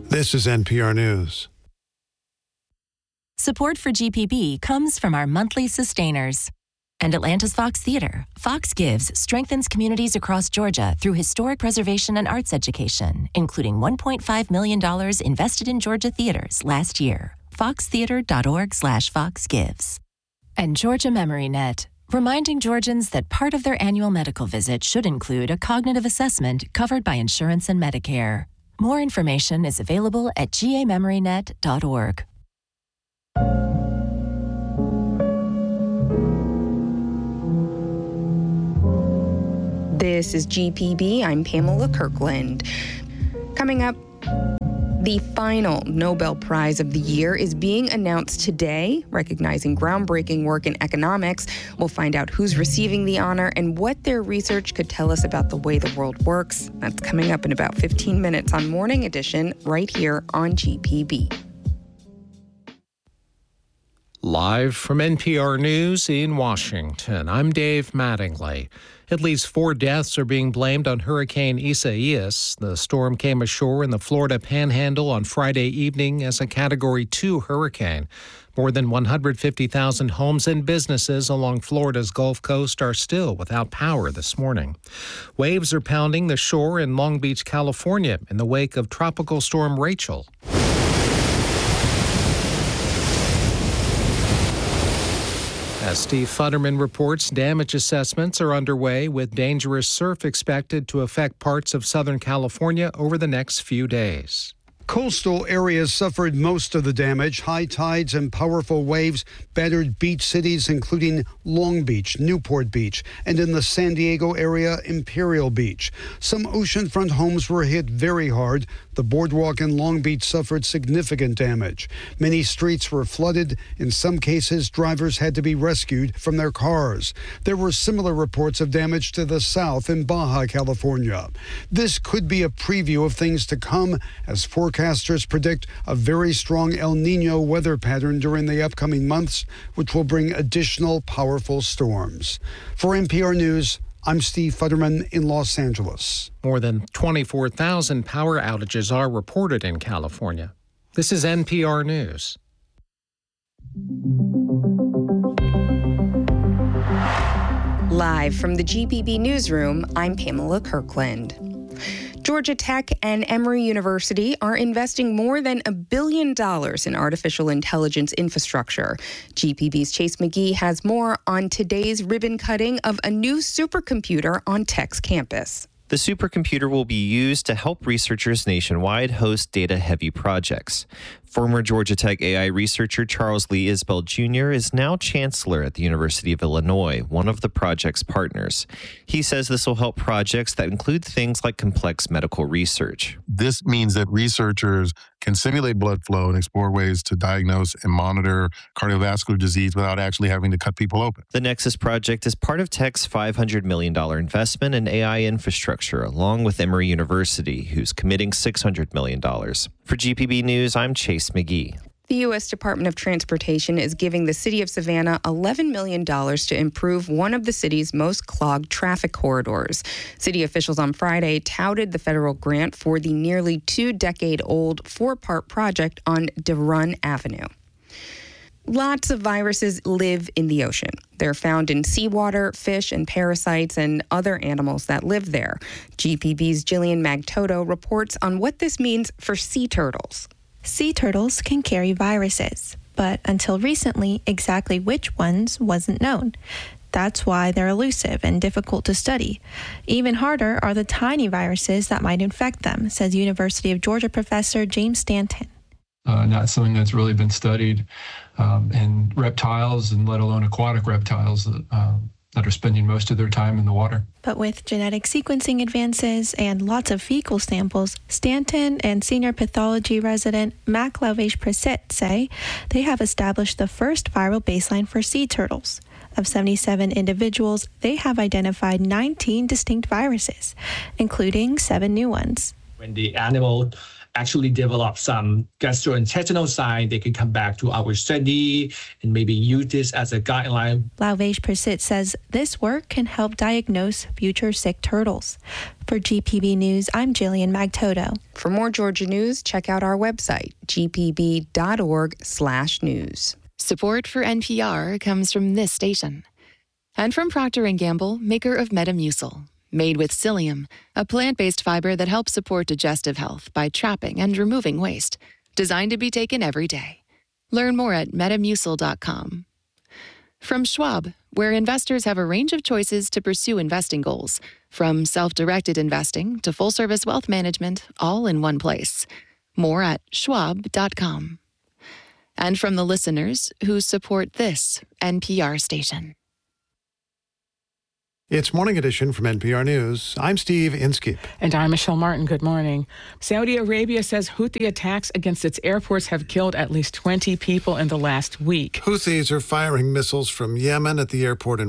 This is NPR News. Support for GPB comes from our monthly sustainers. And Atlanta's Fox Theater. Fox Gives strengthens communities across Georgia through historic preservation and arts education, including $1.5 million invested in Georgia theaters last year. foxtheater.org/foxgives. And Georgia Memory Net, reminding Georgians that part of their annual medical visit should include a cognitive assessment covered by insurance and Medicare. More information is available at gamemorynet.org. This is GPB. I'm Pamela Kirkland. Coming up, the final Nobel Prize of the year is being announced today, recognizing groundbreaking work in economics. We'll find out who's receiving the honor and what their research could tell us about the way the world works. That's coming up in about 15 minutes on Morning Edition, right here on GPB. Live from NPR News in Washington, I'm Dave Mattingly. At least 4 deaths are being blamed on Hurricane Isaias. The storm came ashore in the Florida Panhandle on Friday evening as a Category 2 hurricane. More than 150,000 homes and businesses along Florida's Gulf Coast are still without power this morning. Waves are pounding the shore in Long Beach, California, in the wake of Tropical Storm Rachel. As Steve Futterman reports, damage assessments are underway with dangerous surf expected to affect parts of Southern California over the next few days. Coastal areas suffered most of the damage. High tides and powerful waves battered beach cities, including Long Beach, Newport Beach, and in the San Diego area, Imperial Beach. Some oceanfront homes were hit very hard. The boardwalk in Long Beach suffered significant damage. Many streets were flooded. In some cases, drivers had to be rescued from their cars. There were similar reports of damage to the south in Baja California. This could be a preview of things to come as forecasters predict a very strong El Nino weather pattern during the upcoming months, which will bring additional powerful storms. For NPR News, I'm Steve Futterman in Los Angeles. More than 24,000 power outages are reported in California. This is NPR News. Live from the GPB Newsroom, I'm Pamela Kirkland. Georgia Tech and Emory University are investing more than $1 billion in artificial intelligence infrastructure. GPB's Chase McGee has more on today's ribbon cutting of a new supercomputer on Tech's campus. The supercomputer will be used to help researchers nationwide host data-heavy projects. Former Georgia Tech AI researcher Charles Lee Isbell Jr. is now chancellor at the University of Illinois, one of the project's partners. He says this will help projects that include things like complex medical research. This means that researchers can simulate blood flow and explore ways to diagnose and monitor cardiovascular disease without actually having to cut people open. The Nexus project is part of Tech's $500 million investment in AI infrastructure, along with Emory University, who's committing $600 million. For GPB News, I'm Chase McGee. The U.S. Department of Transportation is giving the city of Savannah $11 million to improve one of the city's most clogged traffic corridors. City officials on Friday touted the federal grant for the nearly 2-decade-old 4-part project on DeRun Avenue. Lots of viruses live in the ocean. They're found in seawater, fish, and parasites, and other animals that live there. GPB's Jillian Magtoto reports on what this means for sea turtles. Sea turtles can carry viruses, but until recently, exactly which ones wasn't known. That's why they're elusive and difficult to study. Even harder are the tiny viruses that might infect them, says University of Georgia professor James Stanton. Not something that's really been studied in reptiles, and let alone aquatic reptiles that are spending most of their time in the water. But with genetic sequencing advances and lots of fecal samples, Stanton and senior pathology resident Mac Lavage-Prissett say they have established the first viral baseline for sea turtles. Of 77 individuals, they have identified 19 distinct viruses, including 7 new ones. When the animal actually develop some gastrointestinal sign, they can come back to our study and maybe use this as a guideline. Lavesh Prasit says this work can help diagnose future sick turtles. For GPB News, I'm Jillian Magtoto. For more Georgia news, check out our website, gpb.org/news. Support for NPR comes from this station. And from Procter & Gamble, maker of Metamucil. Made with psyllium, a plant-based fiber that helps support digestive health by trapping and removing waste. Designed to be taken every day. Learn more at metamucil.com. From Schwab, where investors have a range of choices to pursue investing goals, from self-directed investing to full-service wealth management, all in one place. More at schwab.com. And from the listeners who support this NPR station. It's Morning Edition from NPR News. I'm Steve Inskeep. And I'm Michelle Martin. Good morning. Saudi Arabia says Houthi attacks against its airports have killed at least 20 people in the last week. Houthis are firing missiles from Yemen at the airport in